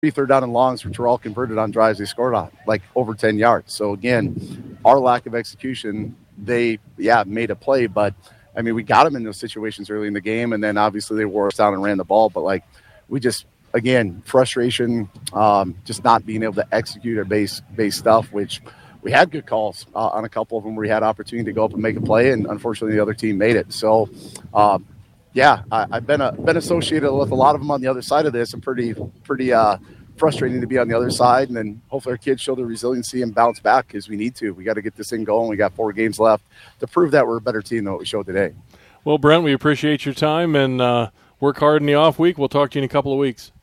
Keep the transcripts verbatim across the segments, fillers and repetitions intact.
third down and longs, which were all converted on drives they scored on, like over ten yards. So again, our lack of execution, they, yeah, made a play, but I mean, we got them in those situations early in the game, and then obviously they wore us down and ran the ball. But like, we just, again, frustration, um, just not being able to execute our base base stuff, which we had good calls uh, on a couple of them where we had opportunity to go up and make a play, and unfortunately the other team made it. So, um, yeah, I, I've been a, been associated with a lot of them on the other side of this, and pretty pretty uh, frustrating to be on the other side. And then hopefully our kids show the resiliency and bounce back because we need to. We got to get this thing going. We got four games left to prove that we're a better team than what we showed today. Well, Brent, we appreciate your time, and uh, work hard in the off week. We'll talk to you in a couple of weeks.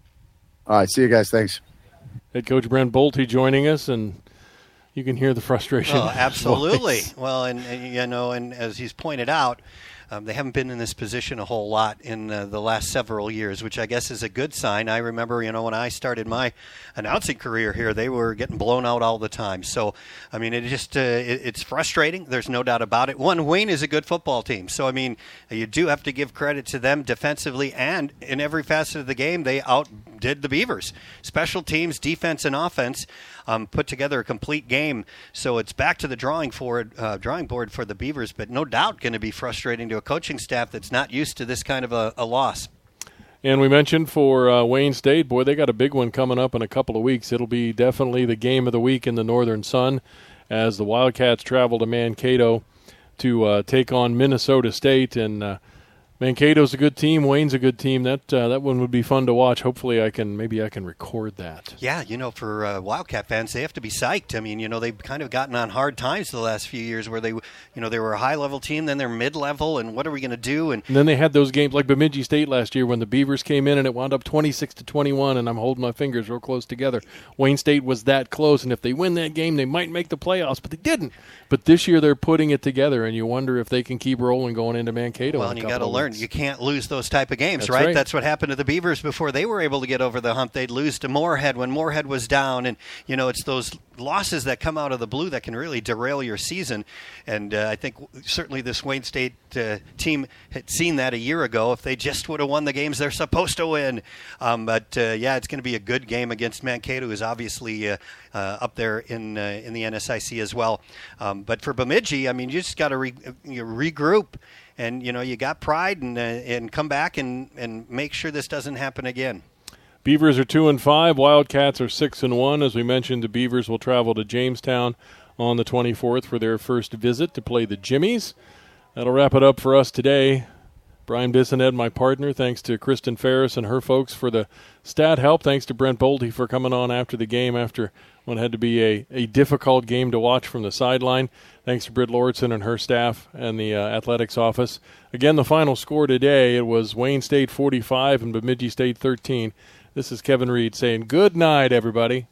All right, see you guys. Thanks. Head coach Brent Bolte joining us, and you can hear the frustration. Oh, absolutely. Well, and, and you know, and as he's pointed out, Um, they haven't been in this position a whole lot in uh, the last several years, which I guess is a good sign. I remember, you know, when I started my announcing career here, they were getting blown out all the time. So, I mean, it just uh, it, it's frustrating. There's no doubt about it. One, Wayne is a good football team. So, I mean, you do have to give credit to them defensively, and in every facet of the game, they outdid the Beavers. Special teams, defense, and offense um, put together a complete game. So it's back to the drawing board, uh, drawing board for the Beavers, but no doubt going to be frustrating to a coaching staff that's not used to this kind of a, a loss. And we mentioned for uh, Wayne State, boy, they got a big one coming up in a couple of weeks. It'll be definitely the game of the week in the Northern Sun as the Wildcats travel to Mankato to uh, take on Minnesota State. And uh, Mankato's a good team. Wayne's a good team. That uh, that one would be fun to watch. Hopefully, I can maybe I can record that. Yeah, you know, for uh, Wildcat fans, they have to be psyched. I mean, you know, they've kind of gotten on hard times the last few years, where they, you know, they were a high-level team, then they're mid-level, and what are we going to do? And, and then they had those games like Bemidji State last year when the Beavers came in and it wound up twenty-six to twenty-one, and I'm holding my fingers real close together. Wayne State was that close, and if they win that game, they might make the playoffs, but they didn't. But this year they're putting it together, and you wonder if they can keep rolling going into Mankato. Well, and you got to learn, you can't lose those type of games, That's right? right? That's what happened to the Beavers before they were able to get over the hump. They'd lose to Moorhead when Moorhead was down, and you know, it's those losses that come out of the blue that can really derail your season. And uh, I think certainly this Wayne State uh, team had seen that a year ago if they just would have won the games they're supposed to win. Um, but uh, yeah, it's going to be a good game against Mankato, who's obviously uh, uh, up there in uh, in the N S I C as well. Um, but for Bemidji, I mean, you just got to re- you regroup. And, you know, you got pride and uh, and come back and, and make sure this doesn't happen again. Beavers are two and five. Wildcats are six and one. As we mentioned, the Beavers will travel to Jamestown on the twenty-fourth for their first visit to play the Jimmies. That'll wrap it up for us today. Brian Bissonette, my partner. Thanks to Kristen Ferris and her folks for the stat help. Thanks to Brent Bolte for coming on after the game after what had to be a, a difficult game to watch from the sideline. Thanks to Britt Lordson and her staff and the uh, athletics office. Again, the final score today, it was Wayne State forty-five and Bemidji State thirteen. This is Kevin Reed saying good night, everybody.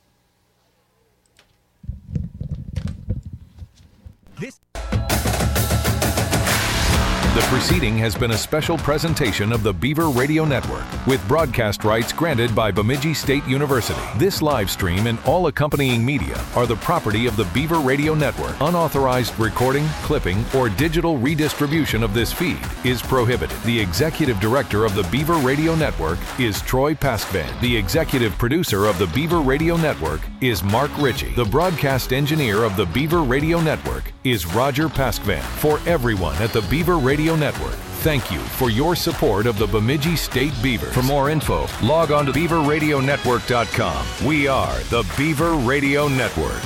This The preceding has been a special presentation of the Beaver Radio Network with broadcast rights granted by Bemidji State University. This live stream and all accompanying media are the property of the Beaver Radio Network. Unauthorized recording, clipping, or digital redistribution of this feed is prohibited. The executive director of the Beaver Radio Network is Troy Paskvan. The executive producer of the Beaver Radio Network is Mark Ritchie. The broadcast engineer of the Beaver Radio Network is Roger Paskvan. For everyone at the Beaver Radio Network, thank you for your support of the Bemidji State Beavers. For more info, log on to beaver radio network dot com. We are the Beaver Radio Network.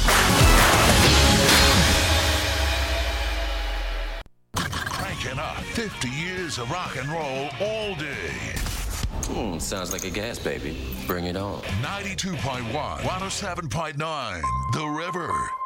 Cranking up fifty years of rock and roll all day. Hmm, sounds like a gas baby. Bring it on. ninety-two point one, one oh seven point nine, The River.